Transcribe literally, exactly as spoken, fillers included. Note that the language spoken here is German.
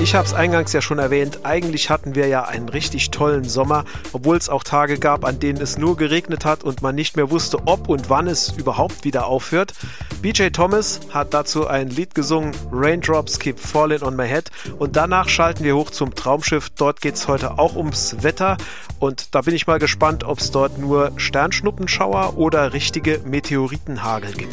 Ich habe es eingangs ja schon erwähnt, eigentlich hatten wir ja einen richtig tollen Sommer, obwohl es auch Tage gab, an denen es nur geregnet hat und man nicht mehr wusste, ob und wann es überhaupt wieder aufhört. B J Thomas hat dazu ein Lied gesungen, Raindrops Keep Falling on My Head, und danach schalten wir hoch zum Traumschiff. Dort geht es heute auch ums Wetter und da bin ich mal gespannt, ob es dort nur Sternschnuppenschauer oder richtige Meteoritenhagel gibt.